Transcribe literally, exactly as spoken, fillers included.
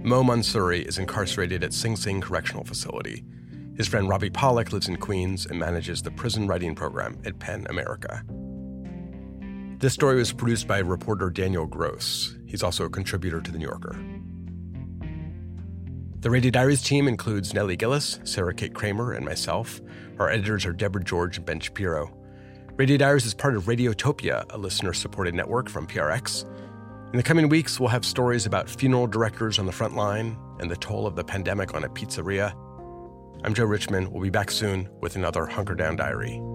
Mo Mansouri is incarcerated at Sing Sing Correctional Facility. His friend Ravi Pollack lives in Queens and manages the prison writing program at PEN America. This story was produced by reporter Daniel Gross. He's also a contributor to The New Yorker. The Radio Diaries team includes Nellie Gillis, Sarah Kate Kramer, and myself. Our editors are Deborah George and Ben Shapiro. Radio Diaries is part of Radiotopia, a listener-supported network from P R X. In the coming weeks, we'll have stories about funeral directors on the front line and the toll of the pandemic on a pizzeria. I'm Joe Richman. We'll be back soon with another Hunker Down Diary.